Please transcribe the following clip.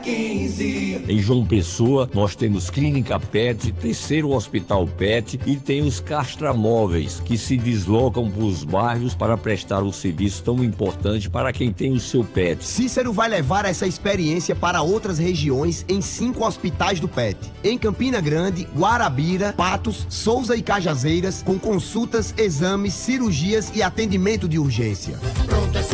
15. Em João Pessoa, nós temos Clínica Pet, terceiro Hospital Pet e tem os castramóveis, que se deslocam para os bairros para prestar um serviço tão importante para quem tem o seu pet. Cícero vai levar essa experiência para outras regiões em 5 hospitais do Pet. Em Campina Grande, Guarabira, Patos, Souza e Cajazeiras, com consultas, exames, cirurgias e atendimento de urgência. Pronto,